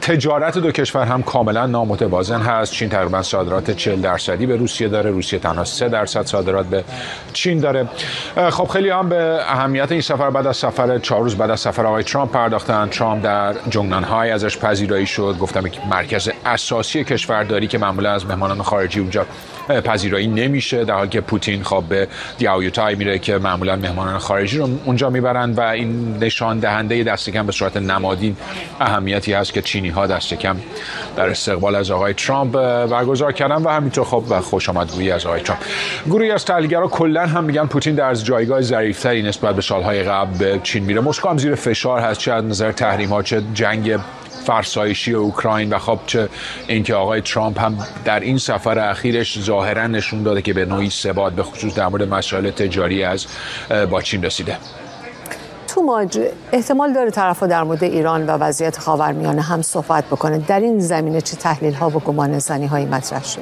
تجارت دو کشور هم کاملا نامتوازن هست. چین تقریبا صادرات 40% به روسیه داره، روسیه تنها 3% صادرات به چین داره. خب خیلی هم به اهمیت این سفر بعد از سفر 4 روز بعد از سفر آقای ترامپ پرداختن. ترامپ در جونگنانهای ازش پذیرایی شد، گفتم یک مرکز اساسی کشورداری که معمولا از مهمانان خارجی اونجا پذیرایی نمیشه، در حالی که پوتین خب به دیاویوتای میره که معمولا مهمانان خارجی رو اونجا میبرن و این نشان دهنده دست کم به صورت نمادین اهمیتی هست که چینی ها دست کم در استقبال از آقای ترامپ برگزار کردن و همینطور خب خوش آمدگویی از آقای ترامپ. گروهی از تحلیلگرا کلا هم میگن پوتین در جایگاه ظریف‌تری نسبت به سالهای قبل به چین میره. مسکو هم زیر فشار هست، چه از نظر تحریم ها، چه جنگ فرسایشی اوکراین و خب چه اینکه آقای ترامپ هم در این سفر اخیرش ظاهرا نشون داده که به نوعی ثبات به خصوص در مورد مسائل تجاری با چین رسیده. توماج، احتمال داره طرفا در مورد ایران و وضعیت خاورمیانه هم صحبت بکنه. در این زمینه چه تحلیل ها و گمانه‌زنی هایی مطرح شده؟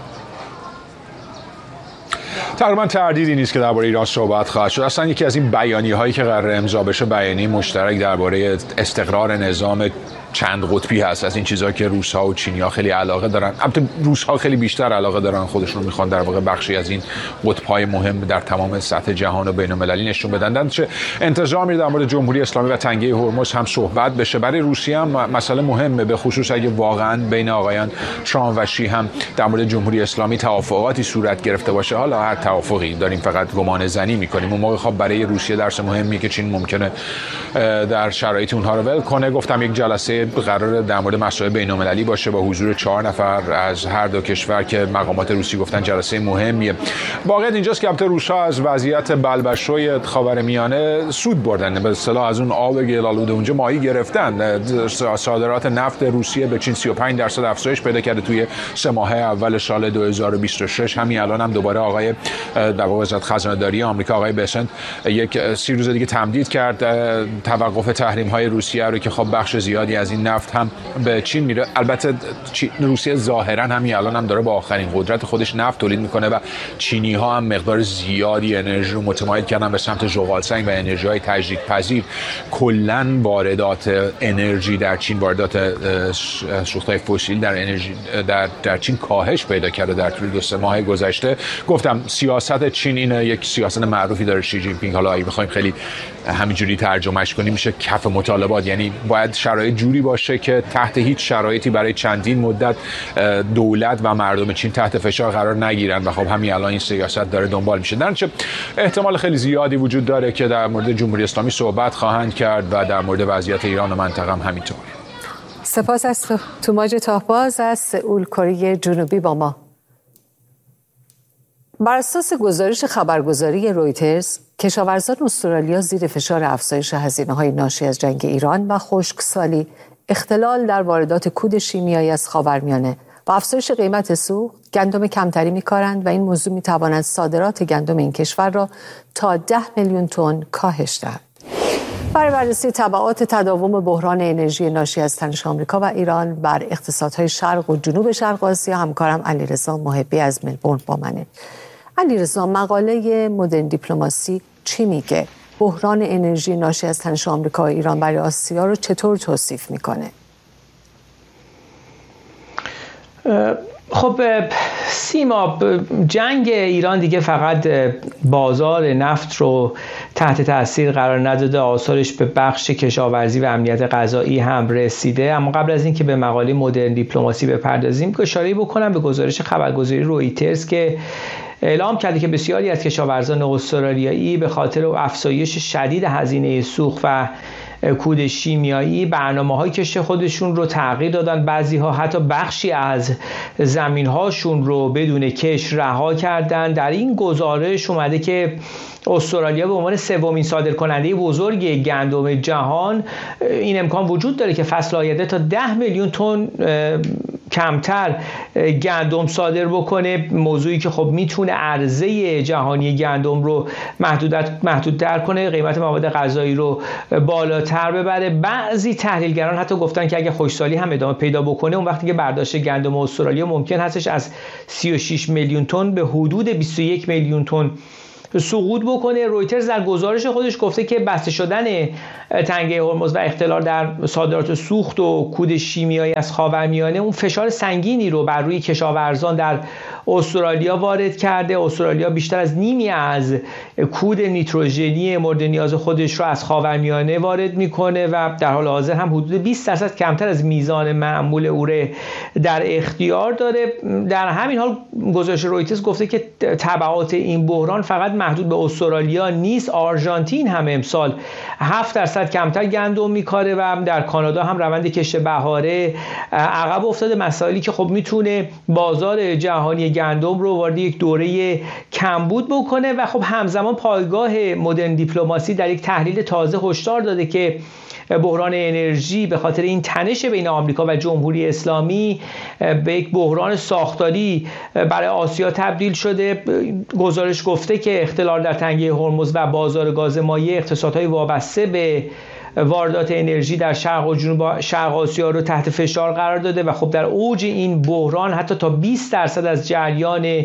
تقریبا تردیدی نیست که درباره ایران صحبت خواهد شد. اصلا یکی از این بیانیه هایی که قرار امضا بشه بیانیه مشترک درباره استقرار نظام چند قطبی هست. از این چیزها که روس‌ها و چینی‌ها خیلی علاقه دارن، البته روس‌ها خیلی بیشتر علاقه دارن، خودشون میخوان در واقع بخشی از این قطب‌های مهم در تمام سطح جهان و بین‌المللی نشون بدن. در چه انتظار میره در مورد جمهوری اسلامی و تنگه هرمز هم صحبت بشه. برای روسیه هم مسئله مهمه، به خصوص اگه واقعا بین آقایان ترامپ و شی هم در مورد جمهوری اسلامی توافقاتی صورت گرفته باشه. حالا هر توافقی داریم فقط گمان زنی می‌کنیم. اون موقع خب برای روسیه درس مهمی که چین ممکنه در شرایط اونها رو ول کنه. گفتم یک جلسه قرار در مورد مسائل بین‌المللی باشه با حضور 4 نفر از هر دو کشور که مقامات روسی گفتن جلسه مهمیه. واقعیت اینجاست که البته روس‌ها از وضعیت بلبشوی خاورمیانه سود بردن، به اصطلاح از اون آب گل‌آلود اونجا ماهی گرفتن. صادرات نفت روسیه به چین 35% افزایش پیدا کرده توی 3 ماه اول سال 2026. همین الان هم دوباره آقای در واقع وزارت خزانه‌داری آمریکا آقای بسنت یک 30 روز دیگه تمدید کرد توقف تحریم‌های روسیه رو که خب بخش زیادی از این نفت هم به چین میره. البته روسیه ظاهرا همین الان هم داره با آخرین قدرت خودش نفت تولید میکنه و چینی ها هم مقدار زیادی انرژی رو متمایل کردن به سمت زغال سنگ و انرژی های تجدیدپذیر. کلا واردات انرژی در چین، واردات سوختهای فسیل در انرژی در چین کاهش پیدا کرده در طول 2-3 ماه گذشته. گفتم سیاست چین اینه، یک سیاست معروفی داره شی جین پینگ. حالا اگه بخوایم خیلی همینجوری ترجمهش کنیم میشه کف مطالبات، یعنی باید شرایط جوری باشه که تحت هیچ شرایطی برای چندین مدت دولت و مردم چین تحت فشار قرار نگیرن و خب همین الان این سیاست داره دنبال میشه. در نتیجه احتمال خیلی زیادی وجود داره که در مورد جمهوری اسلامی صحبت خواهند کرد و در مورد وضعیت ایران و منطقه هم همینطور. سپاس از توماج تاهباز از سئول کره جنوبی با ما. بر اساس گزارش خبرگزاری رویترز، کشاورزان استرالیا زیر فشار افزایش هزینه‌های ناشی از جنگ ایران و خشکسالی، اختلال در واردات کود شیمیایی از خاورمیانه و افزایش قیمت سوخت گندم کمتری می‌کارند و این موضوع می‌تواند صادرات گندم این کشور را تا 10 میلیون تن کاهش دهد. برای بررسی تبعات تداوم بحران انرژی ناشی از تنش آمریکا و ایران بر اقتصادهای شرق و جنوب شرق آسیا، همکارم علیرضا محبی از ملبورن با منه. علیرضا، مقاله مدرن دیپلماسی چی میگه؟ بحران انرژی ناشی از تنش آمریکا و ایران برای آسیا رو چطور توصیف میکنه؟ خب سیما، جنگ ایران دیگه فقط بازار نفت رو تحت تاثیر قرار نداده، آثارش به بخش کشاورزی و امنیت غذایی هم رسیده. اما قبل از اینکه به مقاله مدرن دیپلماسی بپردازیم، اشاره بکنم به گزارش خبرگزاری رویترز که اعلام کرده که بسیاری از کشاورزان استرالیایی به خاطر افزایش شدید هزینه سوخت و کود شیمیایی برنامه‌های کشت خودشون رو تغییر دادن. بعضی‌ها حتی بخشی از زمین‌هاشون رو بدون کشت رها کردن. در این گزارش اومده که استرالیا به عنوان 3مین صادرکننده بزرگ گندم جهان این امکان وجود داره که فصل آینده تا 10 میلیون تن کمتر گندم صادر بکنه، موضوعی که خب میتونه عرضه جهانی گندم رو محدودتر کنه، قیمت مواد غذایی رو بالاتر ببره. بعضی تحلیلگران حتی گفتن که اگه خشکسالی هم ادامه پیدا بکنه، اون وقتی که برداشت گندم استرالیا ممکن هستش از 36 میلیون تن به حدود 21 میلیون تن سقوط بکنه. رویترز در گزارش خودش گفته که بسته شدن تنگه هرمز و اختلال در صادرات سوخت و کود شیمیایی از خاورمیانه اون فشار سنگینی رو بر روی کشاورزان در استرالیا وارد کرده. استرالیا بیشتر از نیمی از کود نیتروژنی مورد نیاز خودش رو از خاورمیانه وارد میکنه و در حال حاضر هم حدود 20% کمتر از میزان معمول اوره در اختیار داره. در همین حال گزارش رویترز گفته که تبعات این بحران فقط محدود به استرالیا نیست. آرژانتین هم امسال 7% کمتر گندم میکاره و در کانادا هم روند کشت بهاره عقب افتاده. مسائلی که خب میتونه بازار جهانی گندم رو وارد یک دوره کمبود بکنه و خب همزمان پایگاه مدرن دیپلماسی در یک تحلیل تازه هشدار داده که بحران انرژی به خاطر این تنش بین آمریکا و جمهوری اسلامی به یک بحران ساختاری برای آسیا تبدیل شده. گزارش گفته که اختلال در تنگه هرمز و بازار گاز مایع اقتصادهای وابسته به واردات انرژی در شرق و جنوب شرق آسیا رو تحت فشار قرار داده و خب در اوج این بحران حتی تا 20% از جریان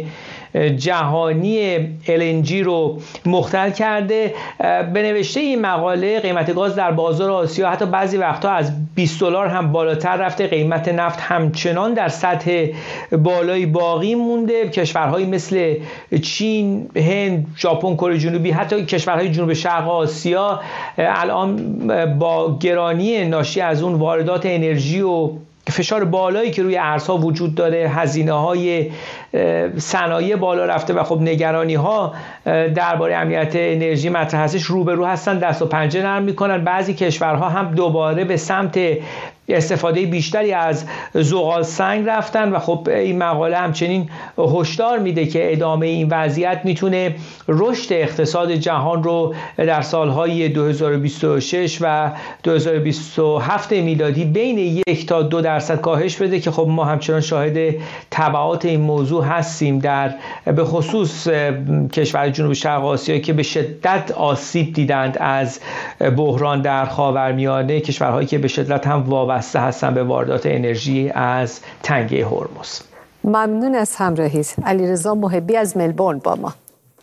جهانی LNG رو مختل کرده. به نوشته این مقاله قیمت گاز در بازار آسیا حتی بعضی وقتها از $20 هم بالاتر رفته. قیمت نفت همچنان در سطح بالای باقی مونده. کشورهایی مثل چین، هند، ژاپن، کره جنوبی، حتی کشورهای جنوب شرق آسیا الان با گرانی ناشی از اون واردات انرژی و فشار بالایی که روی ارزها وجود داره، هزینه‌های صنایع بالا رفته و خب نگرانی‌ها درباره امنیت انرژی مطرح هستش، روبرو هستن، دست و پنجه نرم می‌کنن. بعضی کشورها هم دوباره به سمت استفاده بیشتری از زغال سنگ رفتن و خب این مقاله همچنین هشدار میده که ادامه این وضعیت میتونه رشد اقتصاد جهان رو در سالهای 2026 و 2027 میلادی بین 1 تا 2% کاهش بده که خب ما همچنان شاهد تبعات این موضوع هستیم در به خصوص کشور جنوب شرق آسیا که به شدت آسیب دیدند از بحران در خاورمیانه، کشورهایی که به شدت هم وابسته هستن به واردات انرژی از تنگه هرمز. ممنون از همراهیت. علیرضا محبی از ملبورن با ما.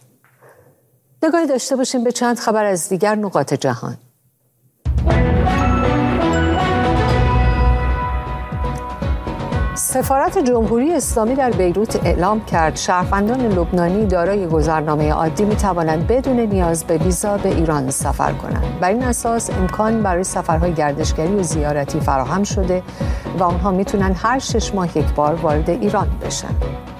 نگاهی داشته باشیم به چند خبر از دیگر نقاط جهان. سفارت جمهوری اسلامی در بیروت اعلام کرد شهروندان لبنانی دارای گذرنامه عادی می‌توانند بدون نیاز به ویزا به ایران سفر کنند. بر این اساس امکان برای سفرهای گردشگری و زیارتی فراهم شده و آنها میتونن هر 6 ماه یک بار وارد ایران بشن.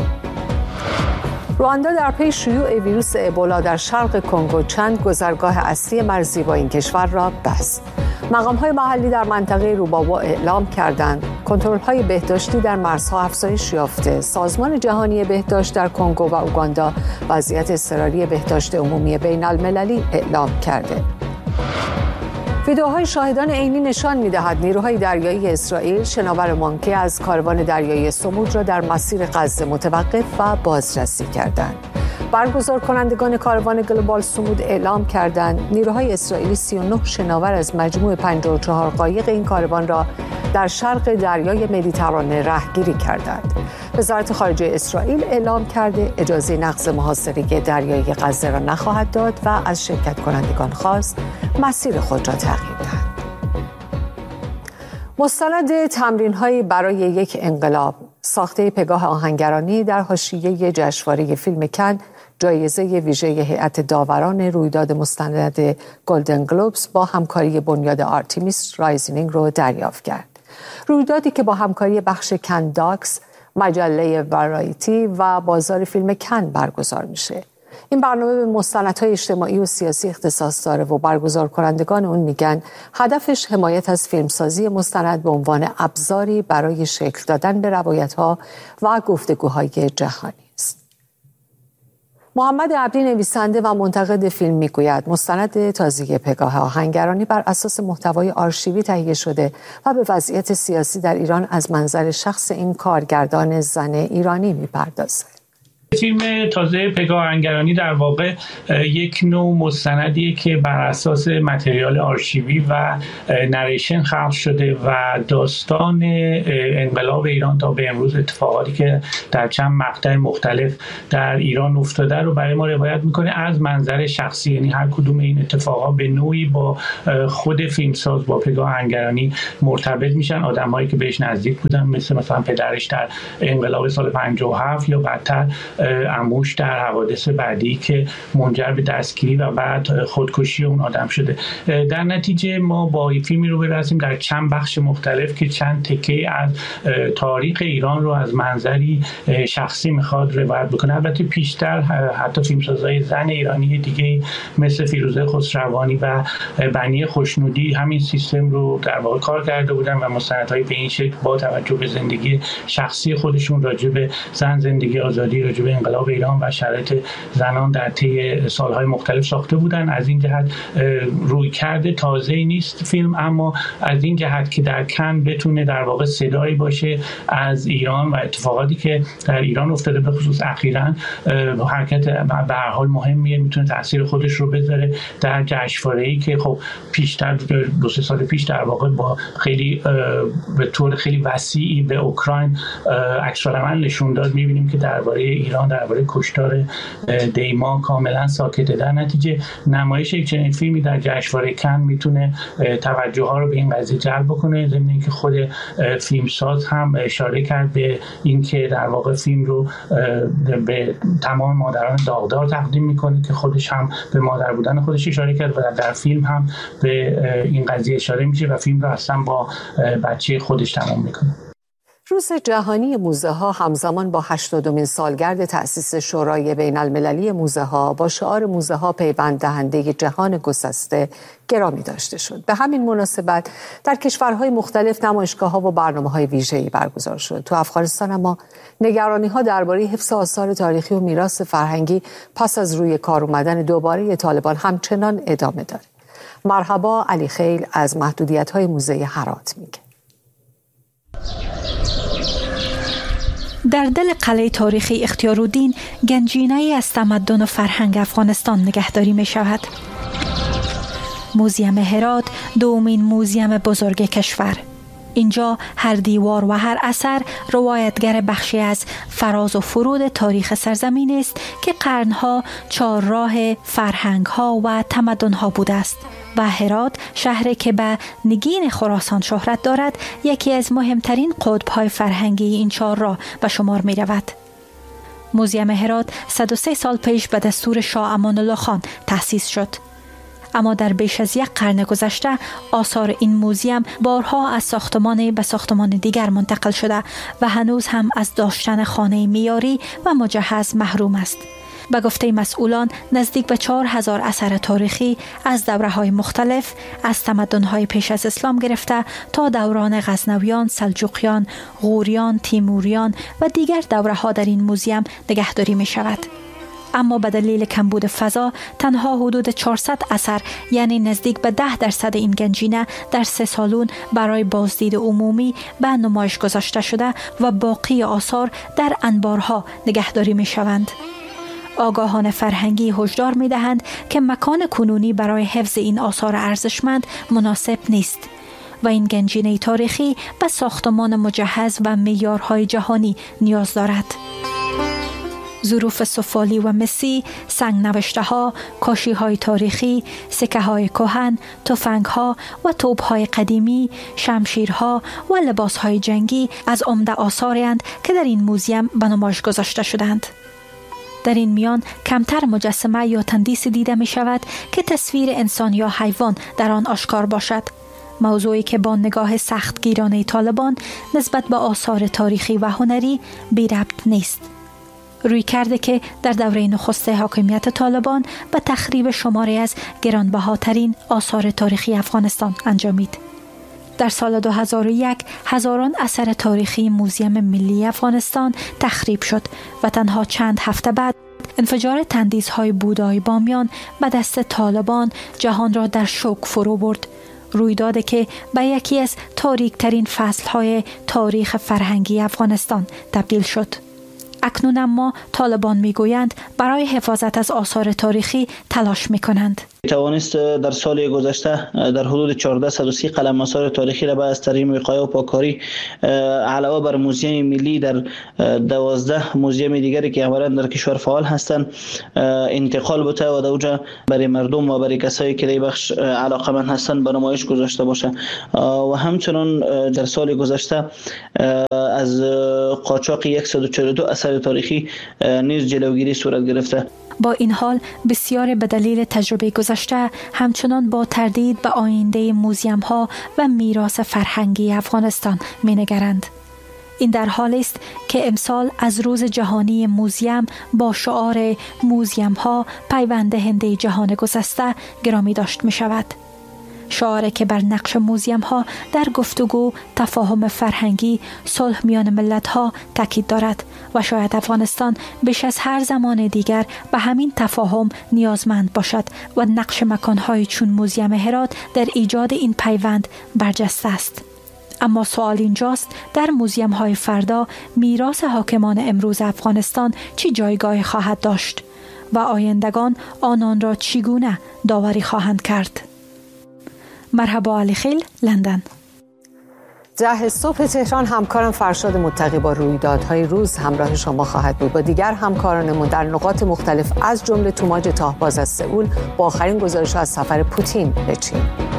رواندا در پی شیوع ویروس ابولا در شرق کنگو چند گذرگاه اصلی مرزی با این کشور را بست. مقام‌های محلی در منطقه روباوا اعلام کردند کنترل‌های بهداشتی در مرزها افزایش یافته. سازمان جهانی بهداشت در کنگو و اوگاندا وضعیت اضطراری بهداشت عمومی بین‌المللی اعلام کرده. ویدئوهای شاهدان عینی نشان می‌دهد نیروهای دریایی اسرائیل شناور مانکی از کاروان دریایی صمود را در مسیر غزه متوقف و بازرسی کردند. برگزار کنندگان کاروان گلوبال صمود اعلام کردند نیروهای اسرائیلی 39 شناور از مجموع 54 قایق این کاروان را در شرق دریای مدیترانه رهگیری کردند. وزارت خارجه اسرائیل اعلام کرده اجازه نقض محاصره دریایی غزه را نخواهد داد و از شرکت کنندگان خواست مسیر خود را تغییر دهند. مستند تمرین‌های برای یک انقلاب ساخته پگاه آهنگرانی در حاشیه جشنواره فیلم کن جایزه ویژه هیئت داوران رویداد مستند گلدن گلوبز با همکاری بنیاد آرتمیس رایزینگ رو دریافت کرد. رویدادی که با همکاری بخش کن داکس، مجله ورایتی و بازار فیلم کن برگزار میشه. این برنامه به مستندهای اجتماعی و سیاسی اختصاص داره و برگزار کنندگان اون میگن هدفش حمایت از فیلمسازی مستند به عنوان ابزاری برای شکل دادن به روایت‌ها و گفتگوهای جهانی است. محمد عبدی نویسنده و منتقد فیلم میگوید مستند تازه پگاه آهنگرانی بر اساس محتوای آرشیوی تهیه شده و به وضعیت سیاسی در ایران از منظر شخص این کارگردان زن ایرانی میپردازه. فیلم تازه پگاه انگرانی در واقع یک نوع مستندیه که بر اساس متریال آرشیوی و نریشن خلق شده و داستان انقلاب ایران تا به امروز، اتفاقاتی که در چند مقطع مختلف در ایران افتاده رو برای ما روایت میکنه از منظر شخصی. یعنی هر کدوم این اتفاقات به نوعی با خود فیلمساز، با پگاه انگرانی مرتبط میشن. آدمایی که بهش نزدیک بودن، مثلا پدرش در انقلاب سال 57 یا بعدتر عموش در حوادث بعدی که منجر به دستگیری و بعد خودکشی اون آدم شده. در نتیجه ما با فیلمی رو برسیم در چند بخش مختلف که چند تکه از تاریخ ایران رو از منظری شخصی میخواد روایت بکنه. البته پیشتر حتی فیلمسازهای زن ایرانی دیگه مثل فیروزه خسروانی و بنی خوشنودی همین سیستم رو در واقع کار کرده بودن و مستندهای به این شکل با توجه به زندگی شخصی خودشون راجع به زن، زندگی آزادی، راجع به انقلاب ایران و شرایط زنان در طی سالهای مختلف ساخته بودن. از این جهت روی کرده تازه‌ای نیست فیلم، اما از این جهت که در کن بتونه در واقع صدایی باشه از ایران و اتفاقاتی که در ایران افتاده، به خصوص اخیراً حرکت به هر حال مهمیه، میتونه تاثیر خودش رو بذاره در جشنواره‌ای که خب پیشتر 2-3 سال پیش در واقع با خیلی به طور خیلی وسیعی به اوکراین عکس‌العمل نشون داد. می‌بینیم که درباره ایران، درباره کشتار دیما کاملا ساکته. در نتیجه نمایش یک چنین فیلمی در جشنواره کن میتونه توجه ها رو به این قضیه جلب بکنه. ضمن اینکه خود فیلمساز هم اشاره کرد به اینکه در واقع فیلم رو به تمام مادران داغدار تقدیم میکنه که خودش هم به مادر بودن خودش اشاره کرد و در فیلم هم به این قضیه اشاره میشه و فیلم رو اصلا با بچه خودش تمام میکنه. روز جهانی موزه ها همزمان با 80مین سالگرد تأسیس شورای بین المللی موزه ها با شعار موزه ها پیوند دهنده جهان گسسته گرامی داشته شد. به همین مناسبت در کشورهای مختلف نمایشگاه ها و برنامه‌های ویژه‌ای برگزار شد. تو افغانستان اما نگرانی ها درباره حفظ آثار تاریخی و میراث فرهنگی پس از روی کار اومدن دوباره طالبان همچنان ادامه داره. مرحبا علی خیل از محدودیت‌های موزه هرات میگه. در دل قلعه تاریخی اختیارالدین گنجینه‌ای از تمدن و فرهنگ افغانستان نگهداری می شود. موزیم هرات دومین موزیم بزرگ کشور. اینجا هر دیوار و هر اثر روایتگر بخشی از فراز و فرود تاریخ سرزمین است که قرنها چهارراه فرهنگ‌ها و تمدن‌ها بوده است. و هرات، شهری که به نگین خراسان شهرت دارد، یکی از مهمترین قطب‌های فرهنگی این چهارراه به شمار می رود. موزیم هرات 103 سال پیش به دستور شاه امان الله خان تأسیس شد. اما در بیش از یک قرن گذشته آثار این موزیم بارها از ساختمان به ساختمان دیگر منتقل شده و هنوز هم از داشتن خانه معیاری و مجهز محروم است. به گفته مسئولان نزدیک به 4000 اثر تاریخی از دوره‌های مختلف از تمدن‌های پیش از اسلام گرفته تا دوران غزنویان، سلجوقیان، غوریان، تیموریان و دیگر دوره‌ها در این موزیم نگهداری می‌شود. اما به دلیل کمبود فضا تنها حدود 400 اثر، یعنی نزدیک به 10% این گنجینه در 3 سالن برای بازدید عمومی به نمایش گذاشته شده و باقی آثار در انبارها نگهداری می‌شوند. آگاهان فرهنگی هشدار می‌دهند که مکان کنونی برای حفظ این آثار ارزشمند مناسب نیست و این گنجینه تاریخی به ساختمان مجهز و معیارهای جهانی نیاز دارد. ظروف سفالی و مسی، سنگ نوشته ها، کاشی های تاریخی، سکه های کهن، تفنگ ها و توپ های قدیمی، شمشیرها و لباس های جنگی از عمده آثاری اند که در این موزیم به نمایش گذاشته شدند. در این میان کمتر مجسمه یا تندیسی دیده می شود که تصویر انسان یا حیوان در آن آشکار باشد. موضوعی که با نگاه سختگیرانه طالبان نسبت به آثار تاریخی و هنری بی ربط نیست. روی کرده که در دوره نخست حاکمیت طالبان به تخریب شماری از گرانبهاترین آثار تاریخی افغانستان انجامید. در سال 2001 هزاران اثر تاریخی موزیم ملی افغانستان تخریب شد و تنها چند هفته بعد انفجار تندیس‌های بودای بامیان به دست طالبان جهان را در شوک فرو برد. رویدادی که به یکی از تاریک‌ترین فصل‌های تاریخ فرهنگی افغانستان تبدیل شد. اکنون اما طالبان میگویند برای حفاظت از آثار تاریخی تلاش میکنند. توانست در سال گذشته در حدود 1430 قلم آثار تاریخی را از ترمیم وقایع و پاککاری علاوه بر موزیم ملی در 12 موزیم دیگری که عملاً در کشور فعال هستند انتقال بده و دوجا برای مردم و برای کسایی که در بخش علاقه‌مند هستند به نمایش گذاشته باشه. و همچنین در سال گذشته از قاچاق 142 اثر تاریخی نیز جلوگیری صورت گرفته. با این حال بسیار به دلیل تجربه گذشته همچنان با تردید به آینده موزیم ها و میراث فرهنگی افغانستان می نگرند. این در حالی است که امسال از روز جهانی موزیم با شعار موزیم ها پیوند دهنده جهان گذشته گرامی داشت می شود. شعاری که بر نقش موزیم ها در گفتگو، تفاهم فرهنگی، صلح میان ملت ها تاکید دارد و شاید افغانستان بیش از هر زمان دیگر به همین تفاهم نیازمند باشد و نقش مکان‌های چون موزیم هرات در ایجاد این پیوند برجسته است. اما سوال اینجاست در موزیم های فردا میراث حاکمان امروز افغانستان چه جایگاهی خواهد داشت و آیندگان آنان را چگونه داوری خواهند کرد؟ مرحبا علی خیل، لندن. 10 صبح تهران همکارم فرشاد متقی با رویدادهای روز همراه شما خواهد بود. با دیگر همکارانمون در نقاط مختلف از جمله توماج تاهباز از سئول با آخرین گزارش از سفر پوتین به چین.